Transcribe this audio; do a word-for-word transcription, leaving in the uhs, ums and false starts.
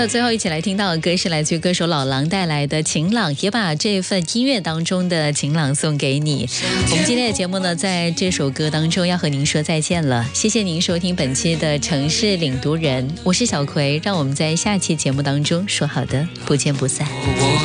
了最后一起来听到的歌是来自于歌手老狼带来的《晴朗》，也把这份音乐当中的晴朗送给你。我们今天的节目呢，在这首歌当中要和您说再见了，谢谢您收听本期的城市领读人，我是小葵，让我们在下期节目当中说好的不见不散。